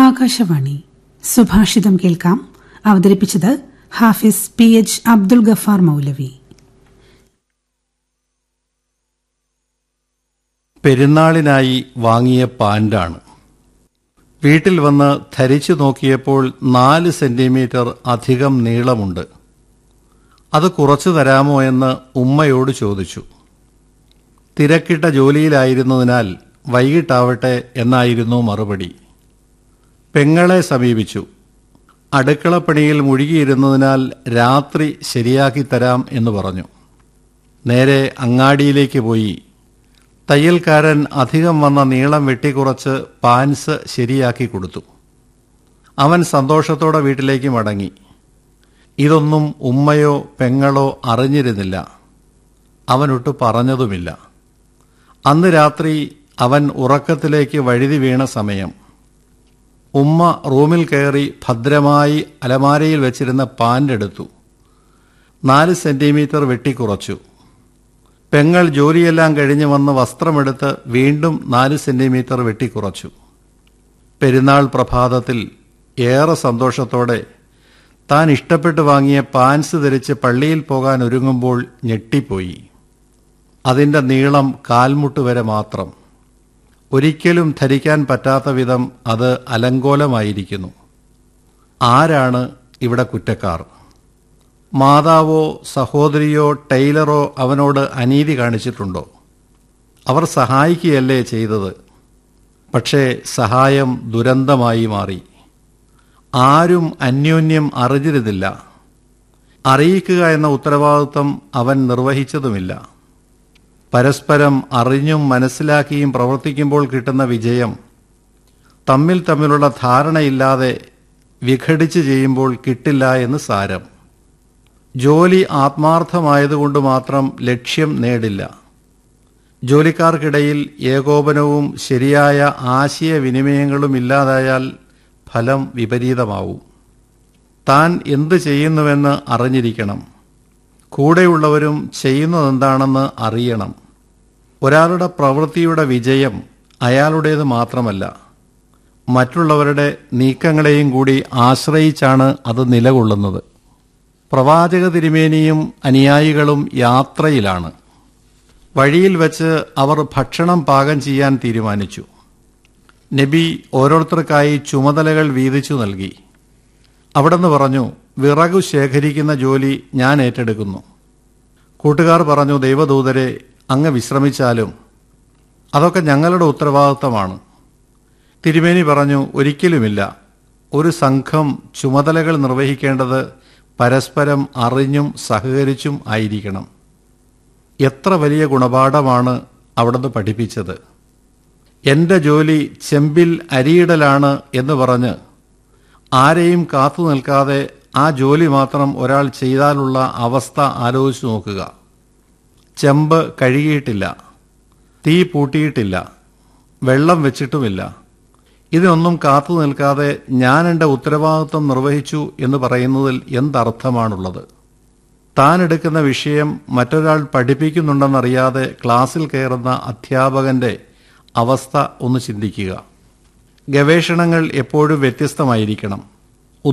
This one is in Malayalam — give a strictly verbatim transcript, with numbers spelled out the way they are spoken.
ആകാശവാണി സുഭാഷിതം കേൾക്കാം. അവതരിപ്പിച്ചത് ഹാഫിസ് പി എച്ച് അബ്ദുൽ ഗഫാർ മൗലവി. പെരുന്നാളിനായി വാങ്ങിയ പാന്റാണ്. വീട്ടിൽ വന്ന് ധരിച്ചു നോക്കിയപ്പോൾ നാല് സെന്റിമീറ്റർ അധികം നീളമുണ്ട്. അത് കുറച്ചു തരാമോ എന്ന് ഉമ്മയോട് ചോദിച്ചു. തിരക്കിട്ട ജോലിയിലായിരുന്നതിനാൽ വൈകിട്ടാവട്ടെ എന്നായിരുന്നു മറുപടി. പെങ്ങളെ സമീപിച്ചു. അടുക്കളപ്പണിയിൽ മുഴുകിയിരുന്നതിനാൽ രാത്രി ശരിയാക്കി തരാം എന്ന് പറഞ്ഞു. നേരെ അങ്ങാടിയിലേക്ക് പോയി. തയ്യൽക്കാരൻ അധികം വന്ന നീളം വെട്ടിക്കുറച്ച് പാൻസ് ശരിയാക്കി കൊടുത്തു. അവൻ സന്തോഷത്തോടെ വീട്ടിലേക്ക് മടങ്ങി. ഇതൊന്നും ഉമ്മയോ പെങ്ങളോ അറിഞ്ഞിരുന്നില്ല. അവനൊട്ട് പറഞ്ഞതുമില്ല. അന്ന് രാത്രി അവൻ ഉറക്കത്തിലേക്ക് വഴുതി വീണ സമയം. ഉമ്മ റൂമിൽ കയറി ഭദ്രമായി അലമാരയിൽ വെച്ചിരുന്ന പാൻ്റ് എടുത്തു. നാല് സെന്റിമീറ്റർ വെട്ടിക്കുറച്ചു. പെങ്ങൾ ജോലിയെല്ലാം കഴിഞ്ഞ് വന്ന് വസ്ത്രമെടുത്ത് വീണ്ടും നാല് സെന്റിമീറ്റർ വെട്ടിക്കുറച്ചു. പെരുന്നാൾ പ്രഭാതത്തിൽ ഏറെ സന്തോഷത്തോടെ താൻ ഇഷ്ടപ്പെട്ട് വാങ്ങിയ പാൻസ് ധരിച്ച് പള്ളിയിൽ പോകാൻ ഒരുങ്ങുമ്പോൾ ഞെട്ടിപ്പോയി. അതിൻ്റെ നീളം കാൽമുട്ട് വരെ മാത്രം. ഒരിക്കലും ധരിക്കാൻ പറ്റാത്ത വിധം അത് അലങ്കോലമായിരിക്കുന്നു. ആരാണ് ഇവിടെ കുറ്റക്കാർ? മാതാവോ സഹോദരിയോ ടൈലറോ അവനോട് അനീതി കാണിച്ചിട്ടുണ്ടോ? അവർ സഹായിക്കുകയല്ലേ ചെയ്തത്. പക്ഷേ സഹായം ദുരന്തമായി മാറി. ആരും അന്യോന്യം അറിഞ്ഞിരുന്നില്ല. അറിയിക്കുക എന്ന ഉത്തരവാദിത്വം അവൻ നിർവഹിച്ചതുമില്ല. പരസ്പരം അറിഞ്ഞും മനസ്സിലാക്കിയും പ്രവർത്തിക്കുമ്പോൾ കിട്ടുന്ന വിജയം തമ്മിൽ തമ്മിലുള്ള ധാരണയില്ലാതെ വിഘടിച്ച് ചെയ്യുമ്പോൾ കിട്ടില്ല എന്ന് സാരം. ജോലി ആത്മാർത്ഥമായതുകൊണ്ട് മാത്രം ലക്ഷ്യം നേടില്ല. ജോലിക്കാർക്കിടയിൽ ഏകോപനവും ശരിയായ ആശയവിനിമയങ്ങളും ഇല്ലാതായാൽ ഫലം വിപരീതമാവും. താൻ എന്ത് ചെയ്യുന്നുവെന്ന് അറിഞ്ഞിരിക്കണം. കൂടെയുള്ളവരും ചെയ്യുന്നതെന്താണെന്ന് അറിയണം. ഒരാളുടെ പ്രവൃത്തിയുടെ വിജയം അയാളുടേത് മാത്രമല്ല, മറ്റുള്ളവരുടെ നീക്കങ്ങളെയും കൂടി ആശ്രയിച്ചാണ് അത് നിലകൊള്ളുന്നത്. പ്രവാചക തിരുമേനിയും അനുയായികളും യാത്രയിലാണ്. വഴിയിൽ വച്ച് അവർ ഭക്ഷണം പാകം ചെയ്യാൻ തീരുമാനിച്ചു. നബി ഓരോരുത്തർക്കായി ചുമതലകൾ വീതിച്ചു നൽകി. അവിടുന്ന് പറഞ്ഞു, വിറകു ശേഖരിക്കുന്ന ജോലി ഞാൻ ഏറ്റെടുക്കുന്നു. കൂട്ടുകാർ പറഞ്ഞു, ദൈവദൂതരെ, അങ്ങ് വിശ്രമിച്ചാലും അതൊക്കെ ഞങ്ങളുടെ ഉത്തരവാദിത്തമാണ്. തിരുമേനി പറഞ്ഞു, ഒരിക്കലുമില്ല. ഒരു സംഘം ചുമതലകൾ നിർവഹിക്കേണ്ടത് പരസ്പരം അറിഞ്ഞും സഹകരിച്ചും ആയിരിക്കണം. എത്ര വലിയ ഗുണപാഠമാണ് അവിടുന്ന് പഠിപ്പിച്ചത്. എൻ്റെ ജോലി ചെമ്പിൽ അരിയിടലാണ് എന്ന് പറഞ്ഞ് ആരെയും കാത്തു നിൽക്കാതെ ആ ജോലി മാത്രം ഒരാൾ ചെയ്താലുള്ള അവസ്ഥ ആലോചിച്ചു നോക്കുക. ചെമ്പ് കഴുകിയിട്ടില്ല, തീ പൂട്ടിയിട്ടില്ല, വെള്ളം വെച്ചിട്ടുമില്ല. ഇതിനൊന്നും കാത്തു നിൽക്കാതെ ഞാൻ എൻ്റെ ഉത്തരവാദിത്വം നിർവഹിച്ചു എന്ന് പറയുന്നതിൽ എന്തർത്ഥമാണുള്ളത്? താൻ എടുക്കുന്ന വിഷയം മറ്റൊരാൾ പഠിപ്പിക്കുന്നുണ്ടെന്നറിയാതെ ക്ലാസ്സിൽ കയറുന്ന അധ്യാപകൻ്റെ അവസ്ഥ ഒന്ന് ചിന്തിക്കുക. ഗവേഷണങ്ങൾ എപ്പോഴും വ്യത്യസ്തമായിരിക്കണം.